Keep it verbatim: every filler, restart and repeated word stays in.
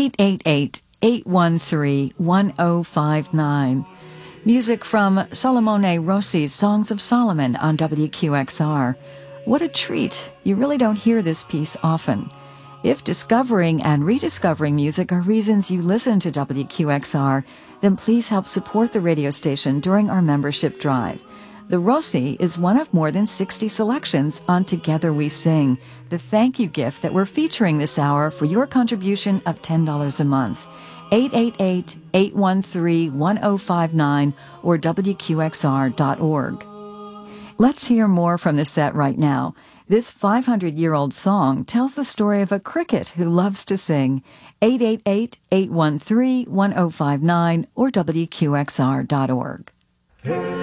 eight eight eight, eight one three, one zero five nine. Music from Solomone Rossi's Songs of Solomon on W Q X R. What a treat. You really don't hear this piece often. If discovering and rediscovering music are reasons you listen to W Q X R, then please help support the radio station during our membership drive. The Rossi is one of more than sixty selections on Together We Sing, the thank you gift that we're featuring this hour for your contribution of ten dollars a month. eight eight eight, eight one three, one zero five nine or W Q X R dot org. Let's hear more from the set right now. This five hundred year old song tells the story of a cricket who loves to sing. eight eight eight, eight one three, one zero five nine or W Q X R dot org.